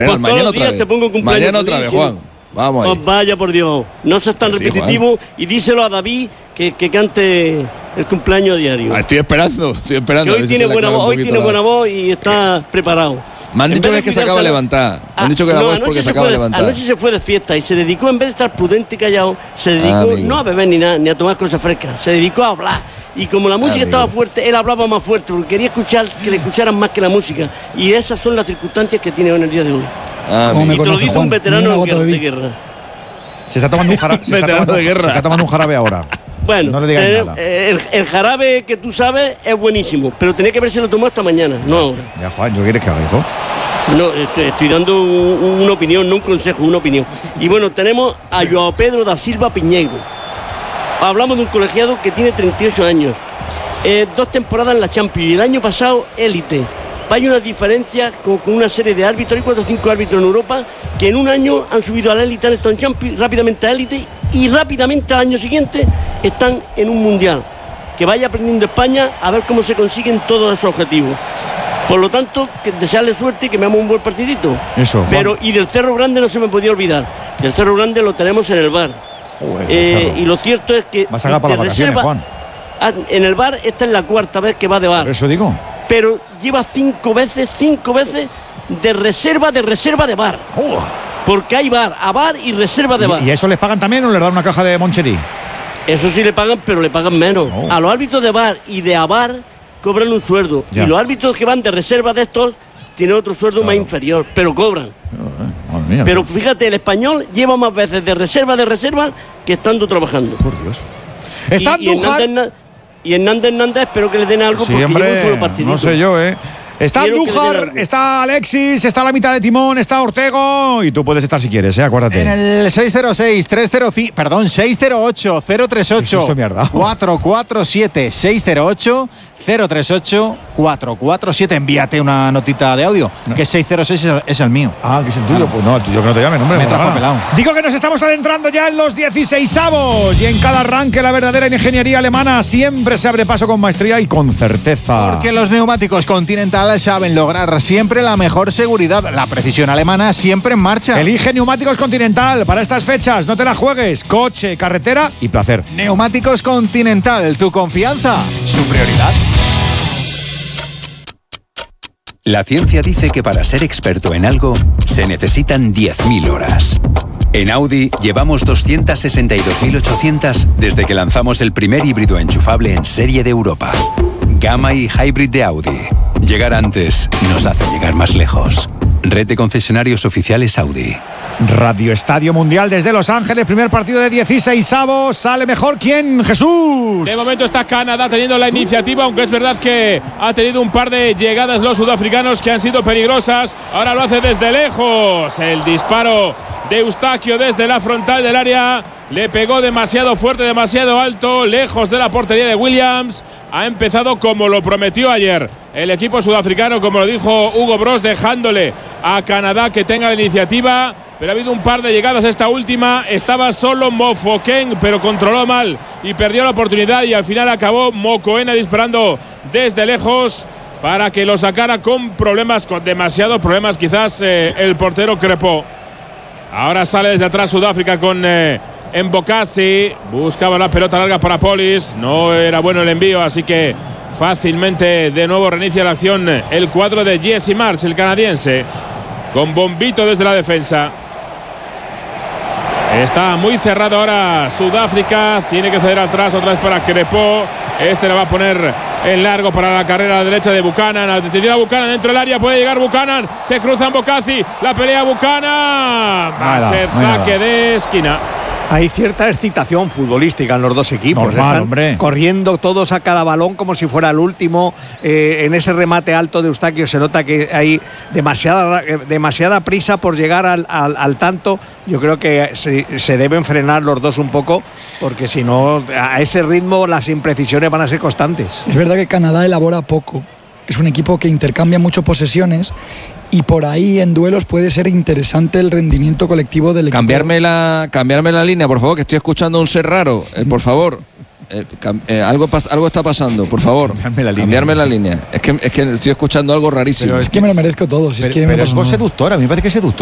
Pues todos los días te pongo un cumpleaños. Mañana otra vez, Juan. Vamos ahí. Oh, vaya por Dios. No seas tan repetitivo, Juan. Y díselo a David que cante el cumpleaños diario. Estoy esperando. Que hoy tiene buena voz, y está preparado. Me han dicho que es que se acaba de levantar. Me han dicho que la voz es porque se acaba de levantar. Anoche se fue de fiesta y se dedicó, en vez de estar prudente y callado, se dedicó no a beber ni a tomar cosas frescas. Se dedicó a hablar. Y como la música estaba fuerte, él hablaba más fuerte porque quería que le escucharan más que la música. Y esas son las circunstancias que tiene hoy en el día de hoy. Y te lo dice un veterano de guerra. Se está tomando un jarabe. Se está tomando un jarabe ahora. Bueno, no le digas nada. El jarabe que tú sabes es buenísimo, pero tenía que habérselo tomado hasta mañana, no ahora. Ya, Juan, ¿yo quieres que haga, hijo? No, estoy dando una opinión, no un consejo, una opinión. Y bueno, tenemos a Joao Pedro da Silva Piñeiro. Hablamos de un colegiado que tiene 38 años. 2 temporadas en la Champions y el año pasado élite. Hay una diferencia con una serie de árbitros, hay 4 o 5 árbitros en Europa que en un año han subido a la élite, han estado en Champions, rápidamente a élite y rápidamente al año siguiente están en un mundial. Que vaya aprendiendo España a ver cómo se consiguen todos esos objetivos. Por lo tanto, que desearle suerte y que me hagamos un buen partidito. Eso. Pero y del Cerro Grande no se me podía olvidar. Del Cerro Grande lo tenemos en el bar. Y lo cierto es que vas a ganar para las vacaciones, Juan. En el bar esta es la 4ª vez que va de bar. Por eso digo. Pero lleva 5 veces de reserva de bar. Porque hay bar, a bar y reserva de bar. ¿Y eso les pagan también o les dan una caja de Moncherí? Eso sí le pagan, pero le pagan menos. A los árbitros de bar y de a bar cobran un sueldo. Ya. Y los árbitros que van de reserva de estos tienen otro sueldo más inferior, pero cobran. Pero fíjate, el español lleva más veces de reserva que estando trabajando. Por Dios. Está Y Hernández, espero que le den algo, porque lleva un solo partidito. No sé yo, Está Andújar, está Alexis, está la mitad de timón, está Ortego. Y tú puedes estar si quieres, acuérdate. En el 606-447 608-038-447. Envíate una notita de audio, que 606 es el mío. Que es el tuyo. Pues no, el tuyo que no te llame, hombre. Me trajo pelado. Digo que nos estamos adentrando ya en los 16avos. Y en cada arranque la verdadera ingeniería alemana siempre se abre paso con maestría y con certeza. Porque los neumáticos Continental saben lograr siempre la mejor seguridad. La precisión alemana siempre en marcha. Elige Neumáticos Continental para estas fechas. No te la juegues. Coche, carretera y placer. Neumáticos Continental, tu confianza, su prioridad. La ciencia dice que para ser experto en algo se necesitan 10.000 horas. En Audi llevamos 262.800 desde que lanzamos el primer híbrido enchufable en serie de Europa. Gamma y Hybrid de Audi. Llegar antes nos hace llegar más lejos. Red de concesionarios oficiales Audi. Radio Estadio Mundial desde Los Ángeles, primer partido de 16avos. ¿Sale mejor quién, Jesús? De momento está Canadá teniendo la iniciativa, aunque es verdad que ha tenido un par de llegadas los sudafricanos que han sido peligrosas. Ahora lo hace desde lejos. El disparo de Eustaquio desde la frontal del área le pegó demasiado fuerte, demasiado alto, lejos de la portería de Williams. Ha empezado como lo prometió ayer el equipo sudafricano, como lo dijo Hugo Broos, dejándole a Canadá que tenga la iniciativa. Pero ha habido un par de llegadas, esta última estaba solo Mofoken, pero controló mal y perdió la oportunidad, y al final acabó Mokoena disparando desde lejos para que lo sacara con problemas, con demasiados problemas quizás el portero Crepó. Ahora sale desde atrás Sudáfrica con Mbokasi, buscaba la pelota larga para Polis, no era bueno el envío, así que fácilmente de nuevo reinicia la acción el cuadro de Jesse Marsh, el canadiense, con Bombito desde la defensa. Está muy cerrado ahora Sudáfrica, tiene que ceder atrás otra vez para Crepó. Este le va a poner en largo para la carrera a la derecha de Buchanan. Atención a Buchanan dentro del área, puede llegar Buchanan, se cruza Mbokasi, la pelea Buchanan, va a ser saque de esquina. Hay cierta excitación futbolística en los dos equipos. Normal, están corriendo todos a cada balón como si fuera el último. En ese remate alto de Eustaquio se nota que hay demasiada prisa por llegar al tanto. Yo creo que se deben frenar los dos un poco, porque si no, a ese ritmo las imprecisiones van a ser constantes. Es verdad que Canadá elabora poco. Es un equipo que intercambia mucho posesiones, y por ahí en duelos puede ser interesante el rendimiento colectivo del equipo. Cambiarme la línea, por favor, que estoy escuchando un ser raro, por favor. algo está pasando, por favor. Cambiarme la línea. Es que estoy escuchando algo rarísimo. Pero es que me lo merezco todo. Si pero es voz seductora, a mí me parece que es seductora.